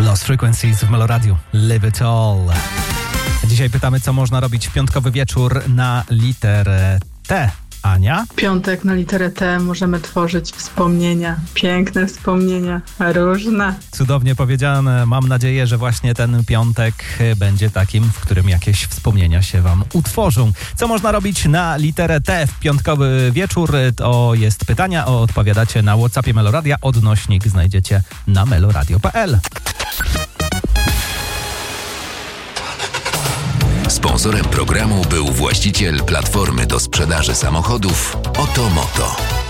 Lost Frequencies w Meloradiu. Live it all. Dzisiaj pytamy, co można robić w piątkowy wieczór na literę T. Ania? Piątek na literę T możemy tworzyć wspomnienia. Piękne wspomnienia, różne. Cudownie powiedziane. Mam nadzieję, że właśnie ten piątek będzie takim, w którym jakieś wspomnienia się wam utworzą. Co można robić na literę T w piątkowy wieczór? To jest pytania, odpowiadacie na WhatsAppie Meloradia. Odnośnik znajdziecie na meloradio.pl. Sponsorem programu był właściciel platformy do sprzedaży samochodów Otomoto.